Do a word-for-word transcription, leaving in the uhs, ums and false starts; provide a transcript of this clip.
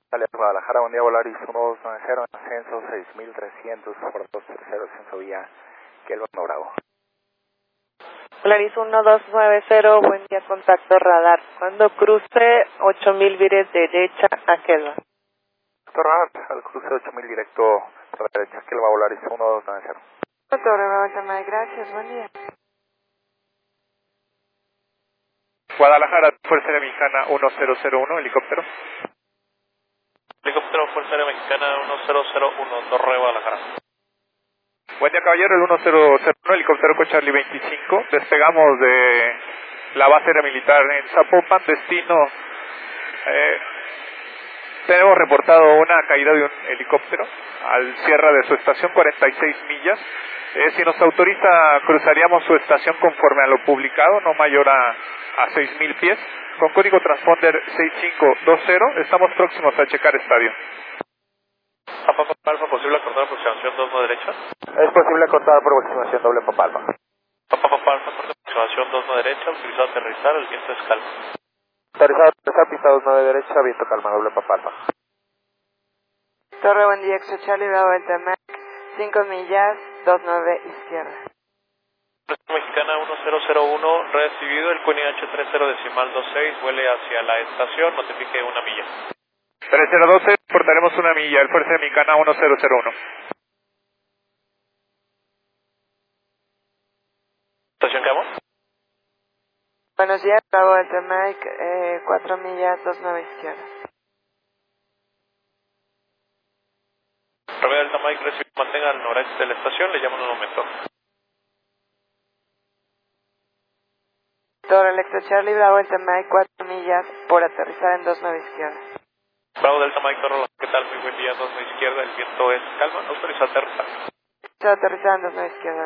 Dale, Guadalajara, buen día, Volaris uno dos nueve cero, ascenso seis mil trescientos, por dos tercero, ascenso vía Kelvin Bravo. Volaris uno dos nueve cero, buen día, contacto radar. Cuando cruce ocho mil vires derecha a Kelvin. Radar, al cruce ocho mil directo por la derecha, Kelvin Volaris uno dos nueve cero. Torre Bravo, Tamay, gracias, buen día. Guadalajara, Fuerza Aérea Mexicana uno cero cero uno, helicóptero. Helicóptero Fuerza Aérea Mexicana uno cero cero uno, Torre Guadalajara. Buen día, caballero, el uno cero cero uno, helicóptero con Charlie veinticinco. Despegamos de la base aérea militar en Zapopan, destino. Eh, tenemos reportado una caída de un helicóptero al cierre de su estación, cuarenta y seis millas. Eh, si nos autoriza, cruzaríamos su estación conforme a lo publicado, no mayor a, a seis mil pies, con código transponder seis cinco dos cero. Estamos próximos a checar estadio. Papa Alfa, posible cortar aproximación dos no derecha. Es posible cortar por aproximación doble Papa Alfa. Papa Alfa, corta aproximación dos no derecha, utilizado aterrizar, el viento es calma. Aterrizado, aterrizar, pista dos nueve derecha, viento calma, doble Papa Alfa. Torre, buen día, Exo Charlie, Bravo, el Tamay, cinco millas, dos nueve izquierda. Fuerza Mexicana uno cero cero uno, recibido el Q N H tres cero decimal dos seis, vuele hacia la estación, notifique una milla. tres cero doce, portaremos una milla, el Fuerza Mexicana uno cero cero uno. ¿Estación qué vamos? Buenos días, Bravo, el Tamay, eh, cuatro millas, dos nueve izquierda. Bravo Delta Mike, recibido, mantenga al noreste de la estación, le llamo en un momento. Torre Electro Charlie, Bravo, el Tamay, cuatro millas, por aterrizar en dos nueve izquierda. Bravo Delta Mike, Torre, ¿qué tal? Muy buen día, dos nueve izquierda, el viento es calma, autoriza aterrizar. Está aterrizando en dos nueve izquierda.